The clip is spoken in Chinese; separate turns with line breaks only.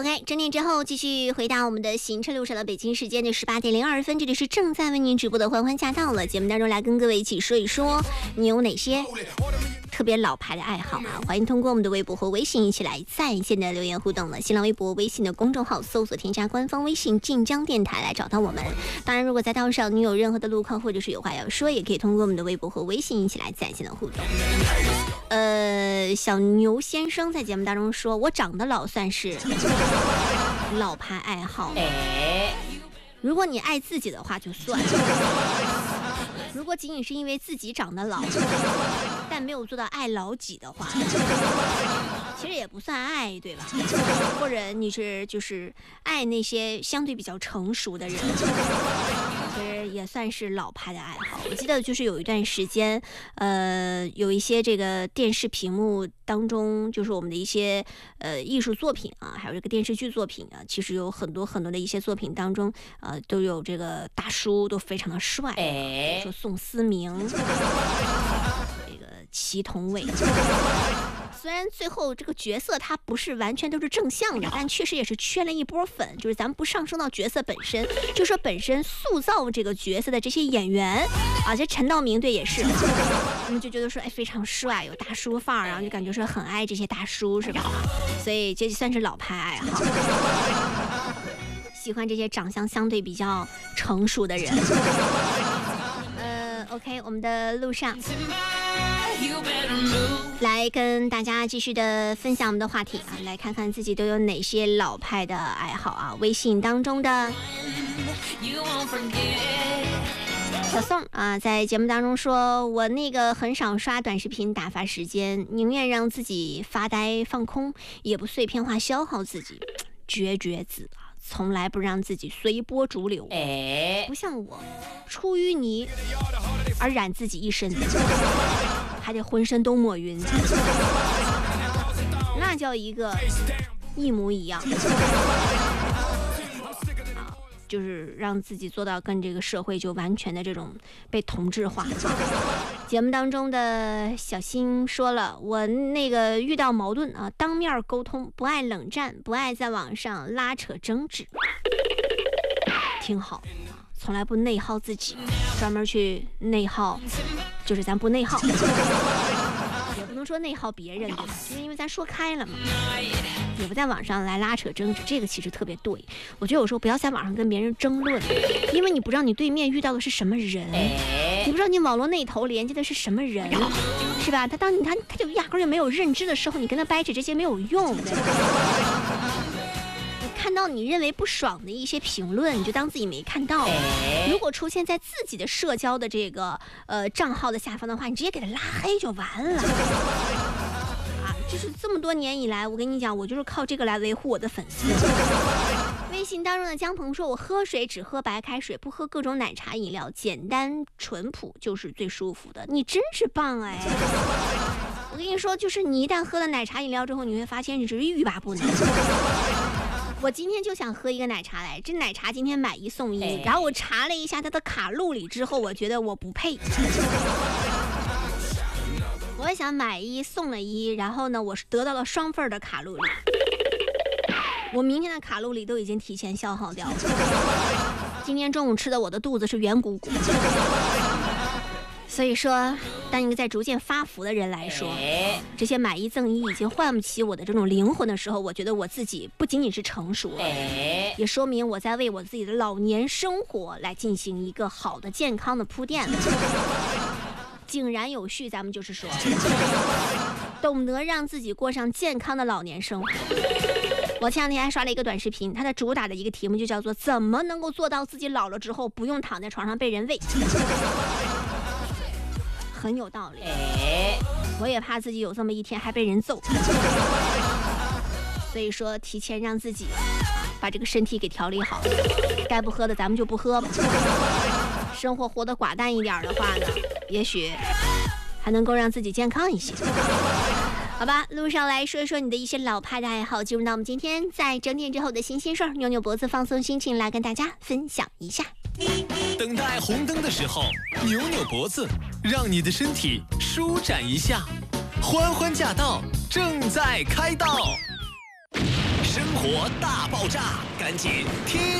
OK， 整点之后继续回到我们的行车路上的北京时间的18:02，这里是正在为您直播的欢欢驾到了节目当中来跟各位一起说一说你有哪些特别老牌的爱好啊！欢迎通过我们的微博和微信一起来在线的留言互动了。新浪微博、微信的公众号搜索添加官方微信晋江电台来找到我们。当然，如果在道上你有任何的路况或者是有话要说，也可以通过我们的微博和微信一起来在线的互动。小牛先生在节目当中说，我长得老算是老牌爱好。如果你爱自己的话就算了。如果仅仅是因为自己长得老，但没有做到爱老己的话，其实也不算爱，对吧？或者你是就是爱那些相对比较成熟的人，其实也算是老牌的爱好。我记得就是有一段时间，有一些这个电视屏幕当中，就是我们的一些艺术作品啊，还有这个电视剧作品啊，其实有很多很多的一些作品当中，都有这个大叔都非常的帅，比如说宋思明，这个祁同伟。虽然最后这个角色他不是完全都是正向的，但确实也是圈了一波粉。就是咱们不上升到角色本身，就说本身塑造这个角色的这些演员啊，这陈道明对也是，我们就觉得说非常帅，有大叔范儿，然后就感觉说很爱这些大叔，是吧？所以这算是老牌爱好，喜欢这些长相相对比较成熟的人。OK， 我们的路上来跟大家继续的分享我们的话题啊，来看看自己都有哪些老派的爱好啊。微信当中的小宋啊，在节目当中说，我那个很少刷短视频打发时间，宁愿让自己发呆放空，也不碎片化消耗自己，绝子啊。从来不让自己随波逐流，不像我出淤泥而染自己一身，还得浑身都抹匀，那叫一个一模一样。就是让自己做到跟这个社会就完全的这种被同质化。节目当中的小新说了，我那个遇到矛盾啊，当面沟通，不爱冷战，不爱在网上拉扯争执，挺好啊，从来不内耗自己，专门去内耗，就是咱不内耗。也不能说内耗别人，对吧？就是因为咱说开了嘛，也不在网上来拉扯争执，这个其实特别对。我觉得有时候不要在网上跟别人争论，因为你不知道你对面遇到的是什么人，你不知道你网络那头连接的是什么人，是吧？他就压根儿就没有认知的时候，你跟他掰扯这些没有用的。看到你认为不爽的一些评论，你就当自己没看到。如果出现在自己的社交的这个账号的下方的话，你直接给他拉黑就完了。啊，就是这么多年以来，我跟你讲，我就是靠这个来维护我的粉丝。微信当中的江鹏说，我喝水只喝白开水，不喝各种奶茶饮料，简单淳朴就是最舒服的。你真是棒哎！我跟你说，就是你一旦喝了奶茶饮料之后，你会发现你是欲罢不能。我今天就想喝一个奶茶来，这奶茶今天买一送一，然后我查了一下它的卡路里之后，我觉得我不配。我想买一送了一，然后呢，我是得到了双份的卡路里，我明天的卡路里都已经提前消耗掉了。今天中午吃的我的肚子是圆鼓鼓。所以说，当一个在逐渐发福的人来说，这些买一赠一已经唤不起我的这种灵魂的时候，我觉得我自己不仅仅是成熟了，也说明我在为我自己的老年生活来进行一个好的健康的铺垫了。井然有序，咱们就是说，懂得让自己过上健康的老年生活。我前两天还刷了一个短视频，它的主打的一个题目就叫做怎么能够做到自己老了之后不用躺在床上被人喂。很有道理，我也怕自己有这么一天还被人揍，所以说提前让自己把这个身体给调理好，该不喝的咱们就不喝吧。生活活得寡淡一点的话呢，也许还能够让自己健康一些。好吧，路上来说一说你的一些老派的爱好，进入到我们今天在整点之后的新鲜事儿，扭扭脖子放松心情，来跟大家分享一下。
等待红灯的时候，扭扭脖子，让你的身体舒展一下。欢欢驾到，正在开道。生活大爆炸，赶紧听。